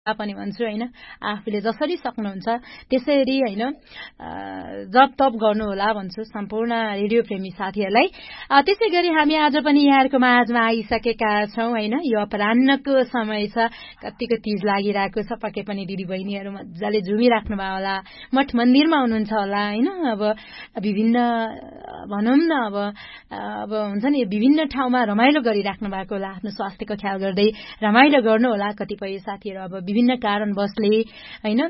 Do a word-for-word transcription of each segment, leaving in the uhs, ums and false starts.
पनि भन्छु हैन आफूले जसरी सक्नुहुन्छ त्यसरी हैन जप तप गर्नु होला भन्छु सम्पूर्ण रेडियो प्रेमी साथीहरुलाई। त्यसैगरी हामी आज पनि यहाँहरुको माझमा आइसकेका छौं हैन। यो अपराह्नको समय छ, कतिको तीज लागिरहेको छ। पक्कै पनि दिदी बहिनीहरु मज्जाले झुमिराख्नु भयो होला, मठ मन्दिरमा हुनुहुन्छ होला हैन। अब विभिन्न भनौं न अब अब हुन्छ नि विभिन्न ठाउँमा रमाइलो गरिराख्नु भएको होला, आफ्नो स्वास्थ्यको ख्याल गर्दै रमाइलो गर्नु होला। कतिपय साथीहरु अब विभिन्न कारणवशले हैन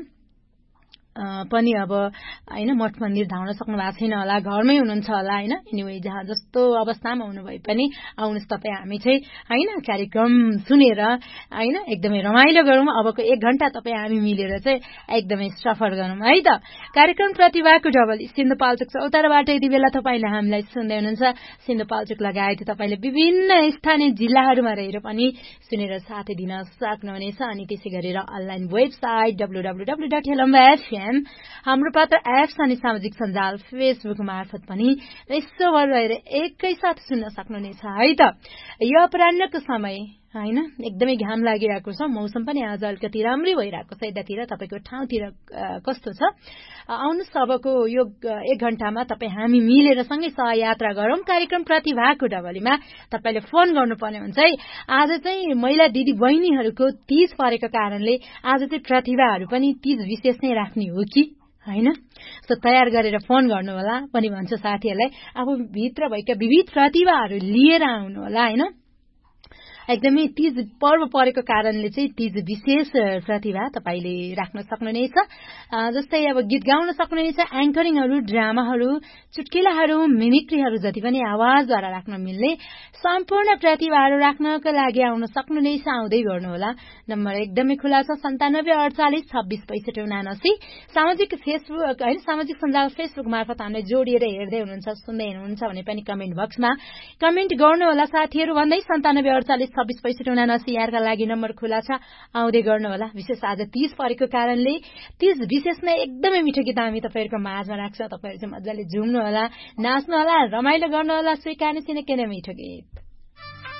पनि अब हैन मठ मन्दिर धाउन सक्नु भएको छैन होला, घरमै हुनुहुन्छ होला हैन। एनीवे जहाँ जस्तो अवस्थामा हुनु भए पनि आउनुस् तपाई, हामी चाहिँ हैन कार्यक्रम सुनेर हैन एकदमै रमाइलो गरौँ। अबको एक घण्टा तपाई हामी मिलेर चाहिँ एकदमै सफर गरौँ है त। कार्यक्रम प्रतिभाको डबल सिन्धुपाल्चोक चौताराबाट यति बेला तपाईले हामीलाई सुन्दै हुनुहुन्छ। सिन्धुपाल्चोक लगायत तपाईले विभिन्न स्थानीय जिल्लाहरुमा रहेर पनि सुनेर साथ दिन सक्नुहुनेछ। अनि त्यसै गरेर online website W W W dot हेलम्बा FM, हाम्रो पात्र एप्स अनि सामाजिक सञ्जाल फेसबुक मार्फत पनि विश्वभर रहेर एकैसाथ सुन्न सक्नुहुनेछ है त। यो अपराह्नको समय हैन एकदमै घाम लागिरहेको छ, मौसम पनि आज अलिकति राम्रै भइरहेको छ। यतातिर तपाईको ठाउँतिर कस्तो छ? आउनुस् सबको यो एक घण्टामा तपाई हामी मिलेर सँगै सहयात्रा गरौँ कार्यक्रम प्रतिभाको डबलीमा। तपाईले फोन गर्नुपर्ने हुन्छ है। आज चाहिँ महिला दिदी बहिनीहरुको तीज परेको कारणले आज चाहिँ प्रतिभाहरु पनि तीज विशेष नै राख्ने हो कि हैन, सो तयार गरेर फोन गर्नु होला पनि भन्छु साथीहरुलाई। आफू भित्र भएका विविध प्रतिभाहरु लिएर आउनु होला हैन। एकदमै तीज पर्व परेको कारणले चाहिँ तीज विशेष प्रतिभा तपाईले राख्न सक्नुहुनेछ। जस्तै अब गीत गाउन सक्नुहुनेछ, एंकरिङहरु, ड्रामाहरु, चुटकिलाहरु, मिमिक्रीहरु जति पनि आवाजद्वारा राख्न मिल्ने सम्पूर्ण प्रतिभाहरु राख्नको लागि आउन सक्नुहुनेछ। आउँदै गर्नु होला। नम्बर एकदमै खुला छ सन्तानब्बे अडचालिस छब्बीस पैंसठी उनासी। सामाजिक फेसबुक हैन सामाजिक सञ्जाल फेसबुक मार्फत हामीलाई जोडिएर हेर्दै हुनुहुन्छ सुन्दै हुनुहुन्छ भने पनि कमेन्ट बक्समा कमेन्ट गर्नु होला साथीहरु भन्दै सन्तानब्बे अडचालिस छब्बीस पैंसठी उनासी यहाँका लागि नम्बर खुला छ। आउँदै गर्नु होला। विशेष आज तीज परेको कारणले तीज विशेष नै एकदमै मिठो गीत हामी तपाईहरुको माझमा राख्छ। तपाईहरु चाहिँ मज्जाले झुम्नु होला, नाच्नु होला, रमाइलो गर्नु होला। स्वीकार्नु छिन किन मिठो गीत।